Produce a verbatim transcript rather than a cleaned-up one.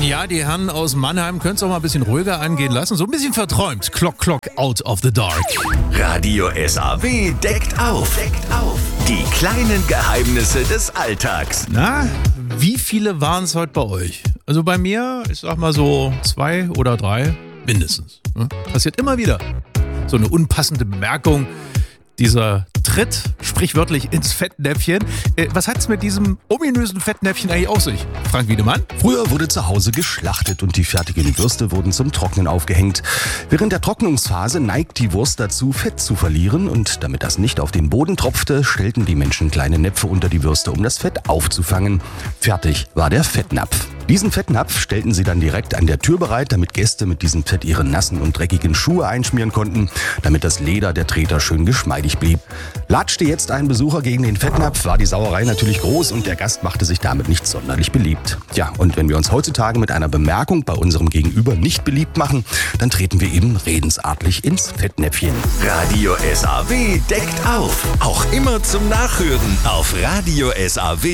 Ja, die Herren aus Mannheim können es auch mal ein bisschen ruhiger angehen lassen. So ein bisschen verträumt. Clock, clock, out of the dark. Radio S A W deckt auf. Deckt auf. Die kleinen Geheimnisse des Alltags. Na, wie viele waren es heute bei euch? Also bei mir, ich sag mal so zwei oder drei mindestens. Passiert immer wieder. So eine unpassende Bemerkung. Dieser Tritt, sprichwörtlich ins Fettnäpfchen. Äh, was hat's mit diesem ominösen Fettnäpfchen eigentlich auf sich? Frank Wiedemann? Früher wurde zu Hause geschlachtet und die fertigen Würste wurden zum Trocknen aufgehängt. Während der Trocknungsphase neigt die Wurst dazu, Fett zu verlieren, und damit das nicht auf den Boden tropfte, stellten die Menschen kleine Näpfe unter die Würste, um das Fett aufzufangen. Fertig war der Fettnapf. Diesen Fettnapf stellten sie dann direkt an der Tür bereit, damit Gäste mit diesem Fett ihre nassen und dreckigen Schuhe einschmieren konnten, damit das Leder der Treter schön geschmeidig blieb. Latschte jetzt ein Besucher gegen den Fettnapf, war die Sauerei natürlich groß und der Gast machte sich damit nicht sonderlich beliebt. Tja, und wenn wir uns heutzutage mit einer Bemerkung bei unserem Gegenüber nicht beliebt machen, dann treten wir eben redensartlich ins Fettnäpfchen. Radio S A W deckt auf. Auch immer zum Nachhören auf radio S A W